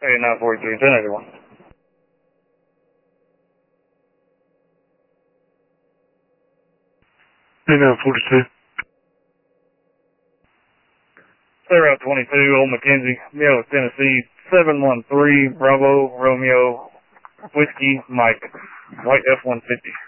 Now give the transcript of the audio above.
Hey, 943, 1081. Hey, 942. Stay Route 22, Old Mackenzie, Middle Tennessee, 713 Bravo Romeo Whiskey Mike, White F-150.